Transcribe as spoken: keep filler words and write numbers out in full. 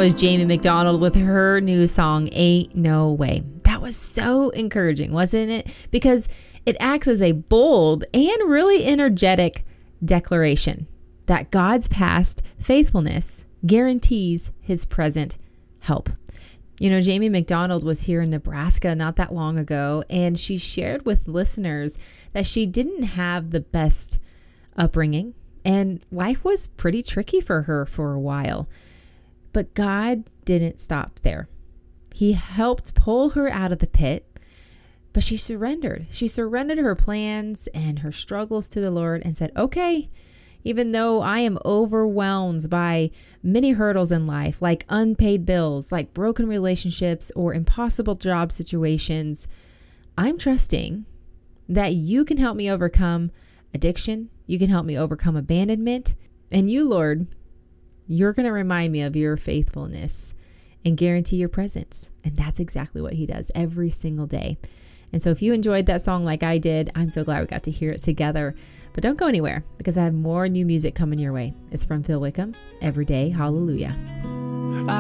was Jamie McDonald with her new song, Ain't No Way. That was so encouraging, wasn't it? Because it acts as a bold and really energetic declaration that God's past faithfulness guarantees his present help. You know, Jamie McDonald was here in Nebraska not that long ago, and she shared with listeners that she didn't have the best upbringing, and life was pretty tricky for her for a while. But God didn't stop there. He helped pull her out of the pit, but she surrendered. She surrendered her plans and her struggles to the Lord and said, okay, even though I am overwhelmed by many hurdles in life, like unpaid bills, like broken relationships or impossible job situations, I'm trusting that you can help me overcome addiction. You can help me overcome abandonment. And you, Lord, you're going to remind me of your faithfulness and guarantee your presence. And that's exactly what he does every single day. And so if you enjoyed that song like I did, I'm so glad we got to hear it together. But don't go anywhere, because I have more new music coming your way. It's from Phil Wickham, Everyday Hallelujah.